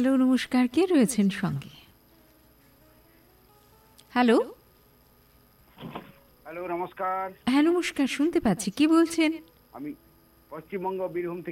Hello, নমস্কার, কে রয়েছেন সঙ্গে? হ্যালো। হ্যালো, নমস্কার। হ্যাঁ, নমস্কার, শুনতে পাচ্ছি। কি বলছেন? আমি পশ্চিমবঙ্গ বীরভূম থেকে